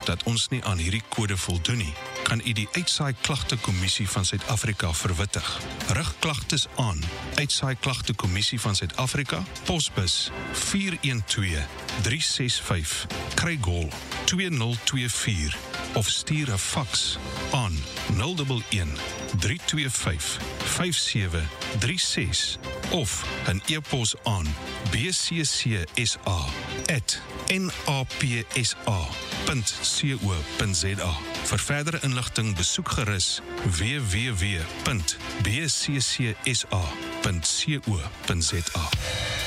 dat ons nie aan hierdie kode voldoen nie, kan u die Uitsaai Klagtekommissie van Suid-Afrika verwittig. Rig klagtes aan. Uitsaai Klagtekommissie van Suid-Afrika, posbus 412365, Craighall 2024 of stuur 'n faks aan 011 325 5736 of 'n e-pos aan bccsa@napsa.co.za. Vir verdere inligting besoek gerus www.bccsa.co.za.